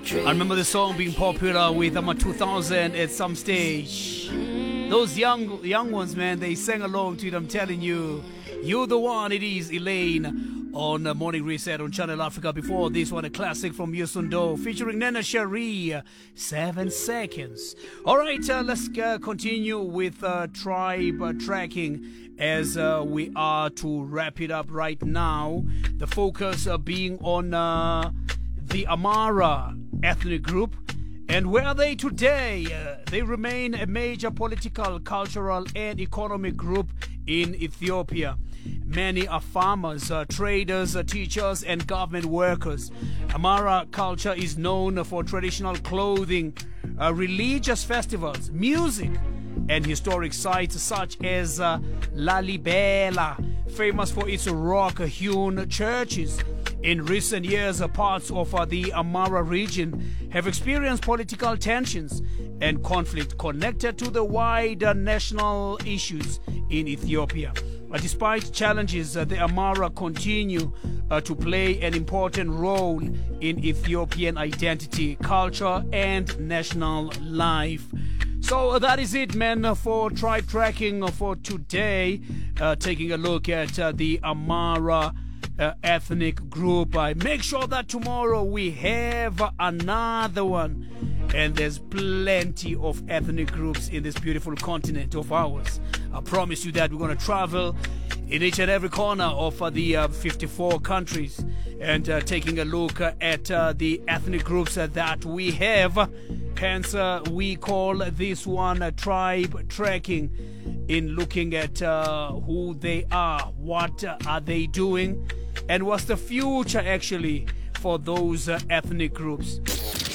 I remember the song being popular with 2000 at some stage. Those young ones, man, they sang along to it. I'm telling you, you're the one. It is Elaine on Morning Reset on Channel Africa. Before this one, a classic from Yusundo featuring Nana Shari, 7 Seconds. All right, let's continue with tribe tracking as we are to wrap it up right now. The focus being on the Amara ethnic group. And where are they today? They remain a major political, cultural, and economic group in Ethiopia. Many are farmers, traders, teachers, and government workers. Amara culture is known for traditional clothing, religious festivals, music, and historic sites such as Lalibela, famous for its rock-hewn churches. In recent years, parts of the Amara region have experienced political tensions and conflict connected to the wider national issues in Ethiopia. Despite challenges, the Amara continue to play an important role in Ethiopian identity, culture, and national life. So that is it, man, for tribe tracking for today. Taking a look at the Amara ethnic group. Make sure that tomorrow we have another one. And there's plenty of ethnic groups in this beautiful continent of ours. I promise you that we're going to travel in each and every corner of the 54 countries and taking a look at the ethnic groups that we have. Hence, we call this one tribe tracking, in looking at who they are, what are they doing, and what's the future actually for those ethnic groups.